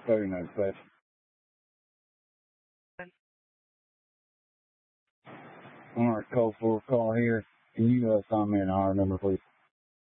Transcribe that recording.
Very nice, but all right, call for a call here. Can you comment on our number, please?